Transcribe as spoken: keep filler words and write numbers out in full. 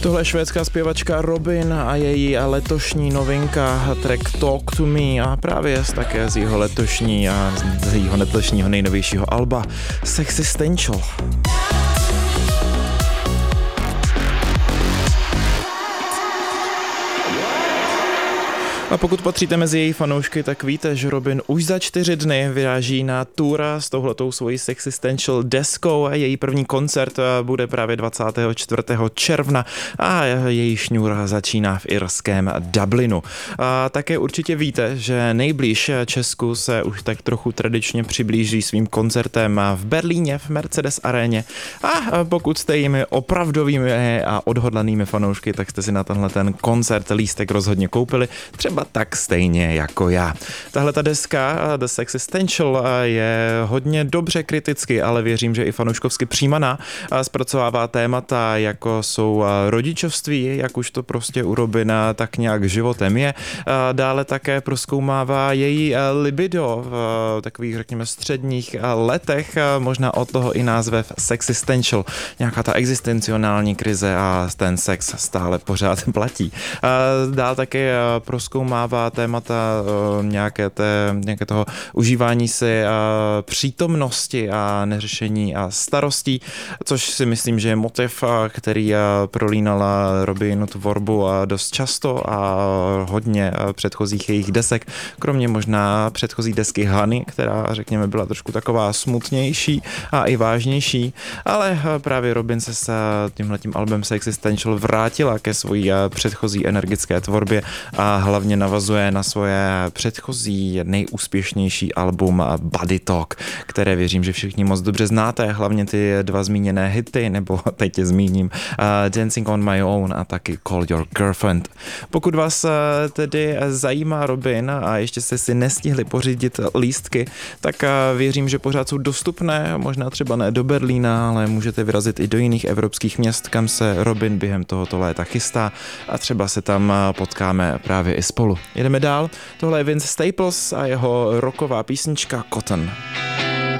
Tohle je švédská zpěvačka Robyn a její letošní novinka track Talk to Me a právě také z jeho letošní a z jeho letošního nejnovějšího alba Sexistential. A pokud patříte mezi její fanoušky, tak víte, že Robyn už za čtyři dny vyráží na tour s touhletou svojí Sexistential deskou a její první koncert bude právě dvacátého čtvrtého června a její šňůra začíná v irském Dublinu. A také určitě víte, že nejblíž Česku se už tak trochu tradičně přiblíží svým koncertem v Berlíně v Mercedes aréně a pokud jste jimi opravdovými a odhodlanými fanoušky, tak jste si na tenhle ten koncert lístek rozhodně koupili, třeba tak stejně jako já. Tahle ta deska The Sexistential je hodně dobře kriticky, ale věřím, že i fanouškovsky přijímaná. Zpracovává témata, jako jsou rodičovství, jak už to prostě u Robyna tak nějak životem je. Dále také prozkoumává její libido v takových, řekněme, středních letech, možná od toho i název Sexistential. Nějaká ta existencionální krize a ten sex stále pořád platí. Dále také prozkoumává mává témata nějaké, té, nějaké toho užívání si přítomnosti a neřešení a starostí, což si myslím, že je motiv, který prolínala Robyn tvorbu dost často a hodně předchozích jejich desek, kromě možná předchozí desky Hany, která, řekněme, byla trošku taková smutnější a i vážnější, ale právě Robyn se s tímhletím albem Sexistential vrátila ke svojí předchozí energické tvorbě a hlavně navazuje na svoje předchozí nejúspěšnější album Body Talk, které věřím, že všichni moc dobře znáte, hlavně ty dva zmíněné hity, nebo teď tě zmíním uh, Dancing on My Own a taky Call Your Girlfriend. Pokud vás uh, tedy zajímá Robyn a ještě jste si nestihli pořídit lístky, tak uh, věřím, že pořád jsou dostupné, možná třeba ne do Berlína, ale můžete vyrazit i do jiných evropských měst, kam se Robyn během tohoto léta chystá a třeba se tam potkáme právě i spolu. Jedeme dál, tohle je Vince Staples a jeho rocková písnička Cotton.